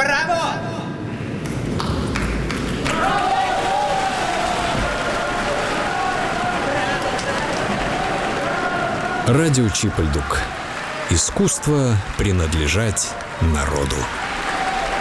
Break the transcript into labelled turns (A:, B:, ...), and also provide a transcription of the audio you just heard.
A: Браво!
B: Радио Чип и Дук. Искусство принадлежать народу.